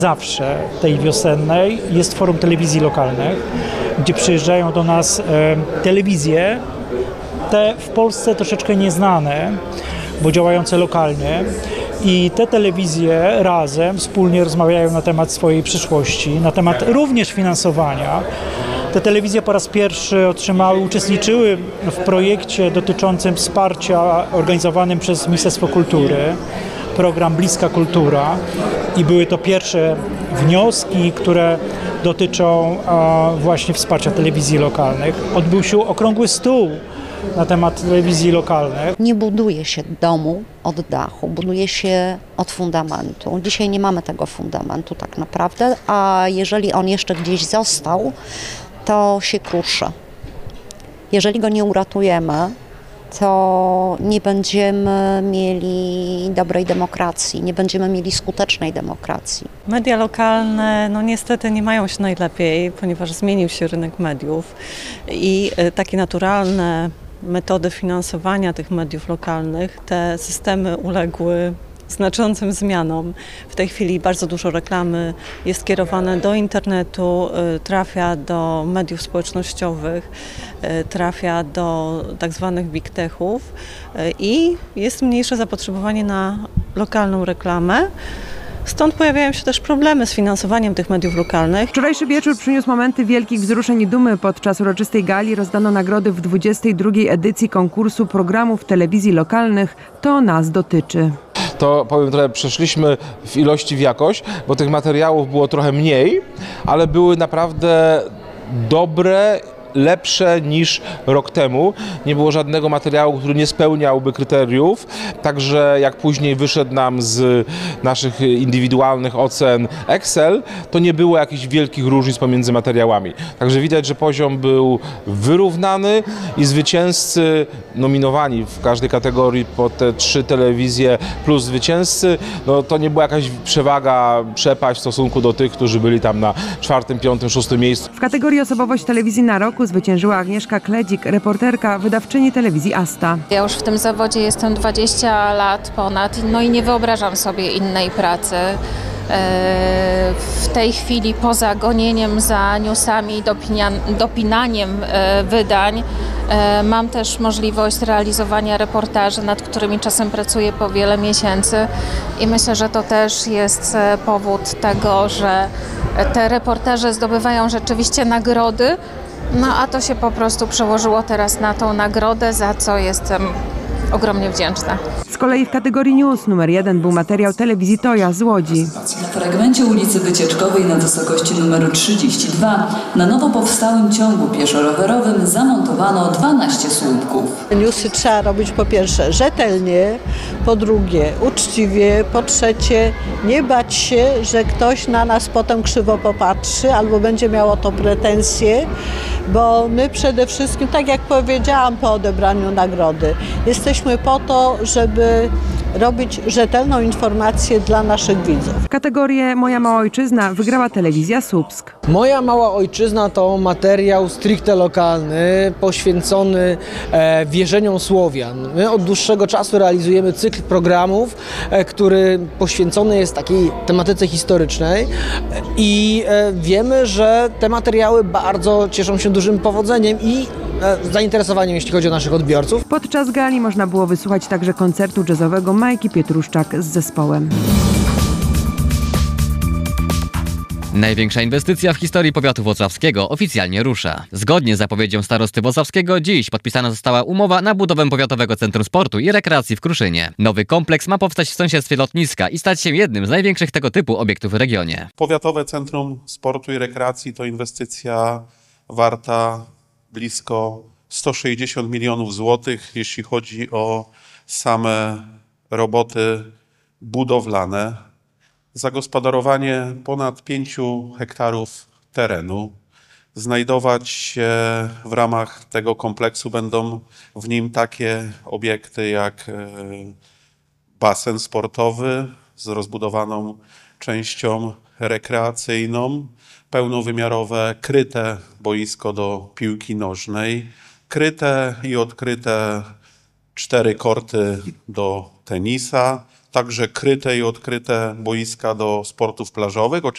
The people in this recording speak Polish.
Zawsze tej wiosennej jest forum telewizji lokalnych, gdzie przyjeżdżają do nas telewizje, te w Polsce troszeczkę nieznane, bo działające lokalnie. I te telewizje razem, wspólnie rozmawiają na temat swojej przyszłości, na temat również finansowania. Te telewizje po raz pierwszy uczestniczyły w projekcie dotyczącym wsparcia organizowanym przez Ministerstwo Kultury, program Bliska Kultura, i były to pierwsze wnioski, które dotyczą właśnie wsparcia telewizji lokalnych. Odbył się okrągły stół na temat telewizji lokalnych. Nie buduje się domu od dachu, buduje się od fundamentu. Dzisiaj nie mamy tego fundamentu tak naprawdę, a jeżeli on jeszcze gdzieś został, to się kruszy. Jeżeli go nie uratujemy, to nie będziemy mieli dobrej demokracji, nie będziemy mieli skutecznej demokracji. Media lokalne niestety nie mają się najlepiej, ponieważ zmienił się rynek mediów i takie naturalne metody finansowania tych mediów lokalnych, te systemy uległy znaczącym zmianom. W tej chwili bardzo dużo reklamy jest kierowane do internetu, trafia do mediów społecznościowych, trafia do tak zwanych big techów i jest mniejsze zapotrzebowanie na lokalną reklamę. Stąd pojawiają się też problemy z finansowaniem tych mediów lokalnych. Wczorajszy wieczór przyniósł momenty wielkich wzruszeń i dumy. Podczas uroczystej gali rozdano nagrody w 22. edycji konkursu programów telewizji lokalnych To nas dotyczy. To powiem trochę, przeszliśmy w ilości w jakość, bo tych materiałów było trochę mniej, ale były naprawdę dobre, lepsze niż rok temu. Nie było żadnego materiału, który nie spełniałby kryteriów, także jak później wyszedł nam z naszych indywidualnych ocen Excel, to nie było jakichś wielkich różnic pomiędzy materiałami. Także widać, że poziom był wyrównany i zwycięzcy nominowani w każdej kategorii po te 3 telewizje plus zwycięzcy, to nie była jakaś przewaga, przepaść w stosunku do tych, którzy byli tam na 4., 5., 6. miejscu. W kategorii Osobowość Telewizji na Roku zwyciężyła Agnieszka Kledzik, reporterka, wydawczyni telewizji Asta. Ja już w tym zawodzie jestem 20 lat ponad, i nie wyobrażam sobie innej pracy. W tej chwili poza gonieniem za newsami i dopinaniem wydań mam też możliwość realizowania reportaży, nad którymi czasem pracuję po wiele miesięcy i myślę, że to też jest powód tego, że te reportaże zdobywają rzeczywiście nagrody. A to się po prostu przełożyło teraz na tą nagrodę, za co jestem ogromnie wdzięczna. Z kolei w kategorii News numer 1 był materiał telewizji Toja z Łodzi. Na fragmencie ulicy Wycieczkowej na wysokości numeru 32 na nowo powstałym ciągu pieszo-rowerowym zamontowano 12 słupków. Newsy trzeba robić po pierwsze rzetelnie, po drugie uczciwie, po trzecie nie bać się, że ktoś na nas potem krzywo popatrzy albo będzie miał o to pretensje, bo my przede wszystkim, tak jak powiedziałam po odebraniu nagrody, jesteśmy po to, żeby robić rzetelną informację dla naszych widzów. Kategorię Moja Mała Ojczyzna wygrała telewizja Słupsk. Moja Mała Ojczyzna to materiał stricte lokalny, poświęcony wierzeniom Słowian. My od dłuższego czasu realizujemy cykl programów, który poświęcony jest takiej tematyce historycznej i wiemy, że te materiały bardzo cieszą się dużym powodzeniem i zainteresowaniem, jeśli chodzi o naszych odbiorców. Podczas gali można było wysłuchać także koncertu jazzowego Majki Pietruszczak z zespołem. Największa inwestycja w historii powiatu włocławskiego oficjalnie rusza. Zgodnie z zapowiedzią starosty włocławskiego dziś podpisana została umowa na budowę Powiatowego Centrum Sportu i Rekreacji w Kruszynie. Nowy kompleks ma powstać w sąsiedztwie lotniska i stać się jednym z największych tego typu obiektów w regionie. Powiatowe Centrum Sportu i Rekreacji to inwestycja warta blisko 160 milionów złotych, jeśli chodzi o same roboty budowlane. Zagospodarowanie ponad 5 hektarów terenu. Znajdować się w ramach tego kompleksu będą w nim takie obiekty jak basen sportowy z rozbudowaną częścią rekreacyjną, pełnowymiarowe kryte boisko do piłki nożnej, kryte i odkryte 4 korty do tenisa, także kryte i odkryte boiska do sportów plażowych.